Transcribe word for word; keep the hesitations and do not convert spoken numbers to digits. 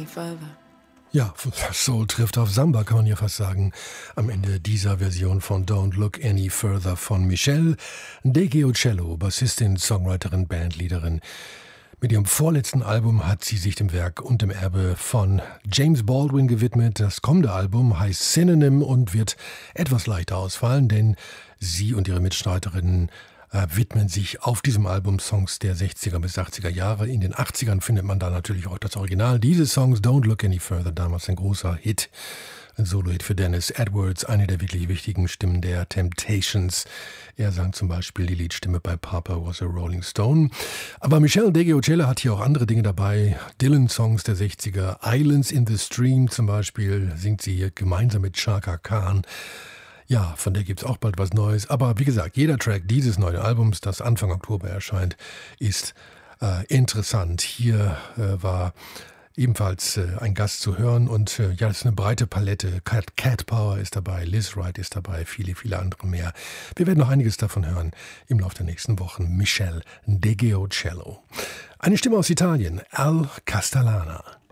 further. Ja, Soul trifft auf Samba, kann man ja fast sagen, am Ende dieser Version von Don't Look Any Further von Michelle Degeocello, Bassistin, Songwriterin, Bandleaderin. Mit ihrem vorletzten Album hat sie sich dem Werk und dem Erbe von James Baldwin gewidmet. Das kommende Album heißt Synonym und wird etwas leichter ausfallen, denn sie und ihre Mitstreiterinnen äh, widmen sich auf diesem Album Songs der sechziger bis achtziger Jahre. In den achtzigern findet man da natürlich auch das Original. Diese Songs, Don't Look Any Further, damals ein großer Hit. Ein Solo-Hit für Dennis Edwards, eine der wirklich wichtigen Stimmen der Temptations. Er sang zum Beispiel die Liedstimme bei Papa Was a Rolling Stone. Aber Michelle Degeocello hat hier auch andere Dinge dabei. Dylan-Songs der sechziger, Islands in the Stream zum Beispiel, singt sie hier gemeinsam mit Chaka Khan. Ja, von der gibt's auch bald was Neues. Aber wie gesagt, jeder Track dieses neuen Albums, das Anfang Oktober erscheint, ist äh, interessant. Hier äh, war ebenfalls äh, ein Gast zu hören und äh, ja, das ist eine breite Palette. Cat, Cat Power ist dabei, Liz Wright ist dabei, viele, viele andere mehr. Wir werden noch einiges davon hören im Laufe der nächsten Wochen. Michelle Degeocello. Eine Stimme aus Italien, Al Castellana.